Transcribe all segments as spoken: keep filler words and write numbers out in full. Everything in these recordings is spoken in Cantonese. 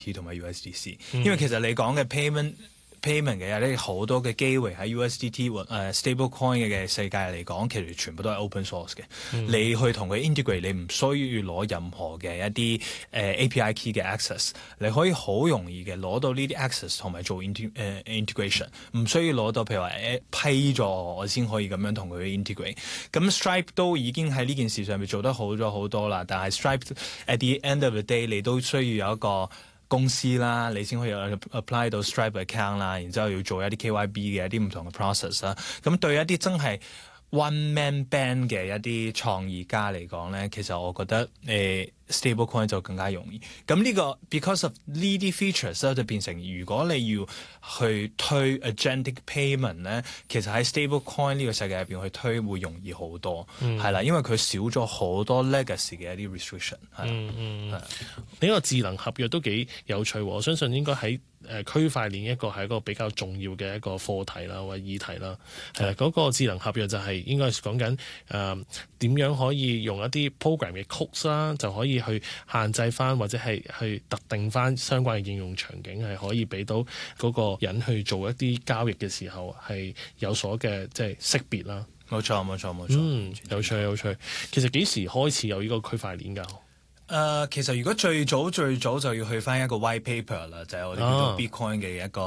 同埋 U S D C，、嗯、因為其實你講嘅 payment payment 嘅有啲好多嘅機會喺 U S D T 或、uh, stablecoin 嘅世界嚟講，其實全部都係 open source 嘅。嗯、你去同佢 integrate， 你唔需要攞任何嘅一啲誒、uh, A P I key 嘅 access， 你可以好容易嘅攞到呢啲 access 同埋做 int、uh, integration， 唔需要攞到譬如話誒批咗我先可以咁樣同佢 integrate。咁 Stripe 都已經喺呢件事上面做得好咗好多啦，但係 Stripe at the end of the day， 你都需要有一個公司啦，你先可以 apply 到 Stripe account 啦，然之後要做一啲 K Y B 嘅一啲唔同嘅 process 啦。咁對一啲真係 one man band 嘅一啲創意家嚟講咧，其實我覺得誒、呃、stablecoin 就更加容易。咁呢個 because of 呢啲 features 咧，就變成如果你要去推 agentic payment 咧，其實喺 stablecoin 呢個世界入邊去推會容易好多，係啦、嗯，因為佢少咗好多 legacy 嘅一啲 restriction。 嗯嗯，呢個智能合約都幾有趣喎，我相信應該喺誒區塊鏈一個係一個比較重要嘅一個課題啦，或者議題啦。係啦，嗰個智能合約就係應該係講緊誒點樣可以用一啲 program 嘅 codes 啦，就可以去限制翻或者係去特定翻相關嘅應用場景，係可以俾到嗰個人去做一啲交易嘅時候係有所嘅即係識別啦。 冇錯冇錯冇錯。 嗯，有趣有趣。其實幾時開始有呢個區塊鏈㗎？ 誒、uh, 其實如果最早最早就要去翻一個 white paper 啦，就係我哋叫做 Bitcoin 嘅一個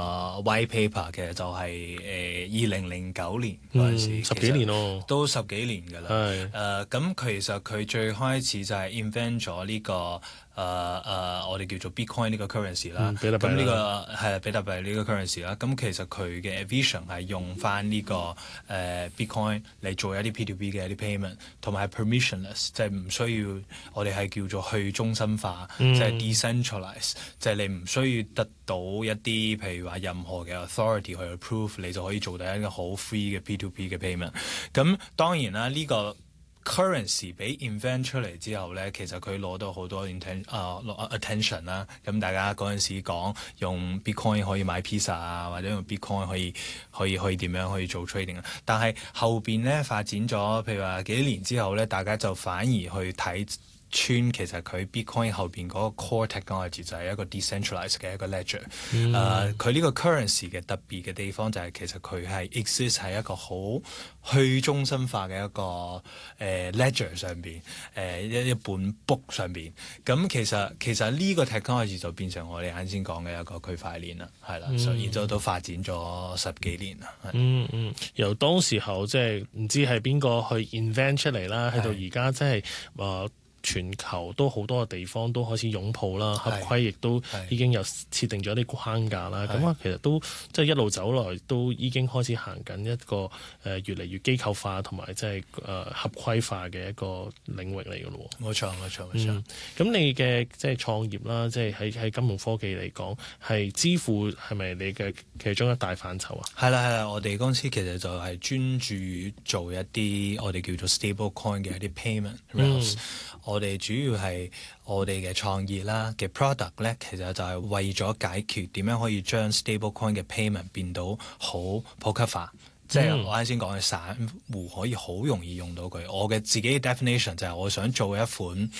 white paper 嘅，就係誒二零零九年嗰陣時、嗯， 十幾年咯， 都十幾年㗎啦。誒咁、uh, 其實佢最開始就係 invent 咗呢、這個。誒誒、uh, uh, 我哋叫做 Bitcoin 呢個 currency 啦，咁呢、嗯這個係比特幣呢個 currency 啦。咁其實佢嘅 vision 係用翻呢、這個誒、uh, Bitcoin 嚟做一啲 P to P 嘅一啲 payment， 同埋係 permissionless， 即係唔需要我哋係叫做去中心化，即係、嗯、decentralize， 即係你唔需要得到一啲譬如話任何嘅 authority 去 approve， 你就可以做到一個好 free 嘅 P to P 嘅 payment。咁當然啦，呢、這個currency 俾 invent 出嚟之後咧，其實佢攞到好多 inten 啊、uh, attention 啦。咁大家嗰陣時講用 Bitcoin 可以買 pizza 啊，或者用 Bitcoin 可以可以可以點樣可以做 trading 啊。但係後邊咧發展咗，譬如話幾年之後咧，大家就反而去睇穿其實佢 Bitcoin 後邊嗰個 core technology 就係一個 decentralized 嘅一個 ledger。誒、嗯，佢呢、uh, 個 currency 嘅特別嘅地方就係其實佢係 exist 喺一個好去中心化嘅一個誒、uh, ledger 上邊，誒一一本 book 上邊。咁其實其實呢個 technology 就變成我哋啱先講嘅一個區塊鏈啦，係啦，嗯、所以然之後都發展咗十幾年啦。 嗯嗯，由當時候即係唔知係邊個去 invent 出嚟啦，喺到而家即係誒。全球都好多嘅地方都開始擁抱啦，合規亦都已經有設定咗啲框架啦。咁啊，其實都即係一路走來都已經開始行緊一個誒、呃、越嚟越機構化同埋即係誒合規化嘅一個領域嚟嘅咯。 冇錯，冇錯，冇錯。咁、 嗯、你嘅即係創業啦，即係喺喺金融科技嚟講，係支付係咪你嘅其中一大範疇啊？ 係啦，係啦，我哋公司其實就係專注做一啲我哋叫做 stable coin 嘅一啲 payment rails。我哋主要係我哋嘅創意啦嘅 product 咧，其實就係為咗解決點樣可以將 stablecoin 嘅 payment 變到好普及化，嗯、即係我啱先講嘅散戶可以好容易用到佢。我嘅自己嘅 definition 就係我想做一款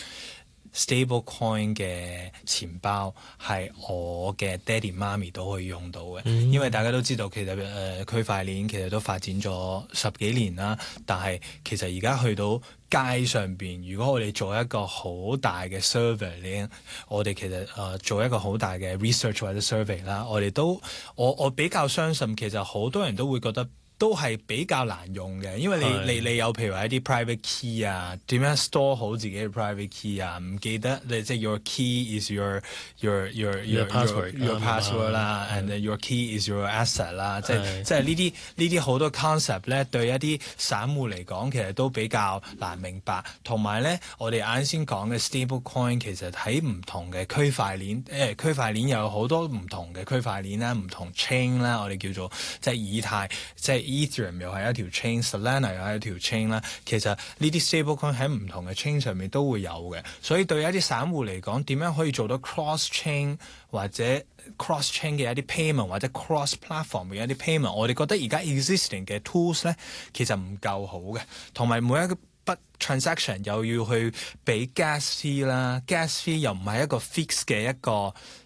stablecoin 嘅錢包，係我嘅爹哋媽咪都可以用到嘅。嗯、因為大家都知道其實誒、呃、區塊鏈其實都發展咗十幾年啦，但係其實而家去到街上邊，如果我哋做一個好大嘅 survey 咧，我哋其實誒、呃、做一個好大嘅 research 或者 survey 啦，我哋都我我比較相信其實好多人都會覺得都係比較難用嘅，因為你是你你有譬如話一啲 private key 啊，點樣 store 好自己嘅 private key 啊，唔記得你即係 your key is your your your your password your password 啦 and your key is your asset 啦，即係即係呢啲呢啲好多 concept 咧，對一啲散戶嚟講其實都比較難明白。同埋咧，我哋啱先講嘅 stable coin 其實喺唔同嘅區塊鏈，誒區塊鏈有好多唔同嘅區塊鏈啦，唔同 chain 啦，我哋叫做即係以太，即係Ethereum 又係一條 chain，Solana 又係一條 chain 啦。其實呢啲 stablecoin 喺唔同嘅 chain 上面都會有嘅，所以對一啲散戶嚟講，點樣可以做到 cross chain 或者 cross chain 嘅一啲 payment 或者 cross platform 嘅一啲 payment， 我哋覺得而家 existing 嘅 tools 咧其實唔夠好嘅，同埋每一個筆 transaction 又要去俾 gas fee 啦，gas fee 又唔係一個 fix 嘅一個